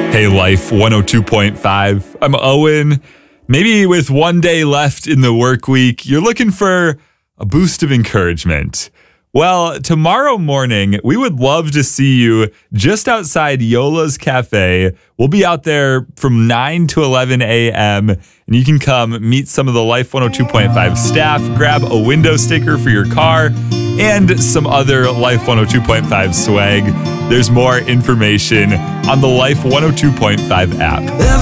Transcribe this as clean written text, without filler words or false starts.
Hey, Life 102.5. I'm Owen. Maybe with one day left in the work week, you're looking for a boost of encouragement. Well, tomorrow morning, we would love to see you just outside Yola's Cafe. We'll be out there from 9 to 11 a.m., and you can come meet some of the Life 102.5 staff, grab a window sticker for your car, and some other Life 102.5 swag. There's more information on the Life 102.5 app.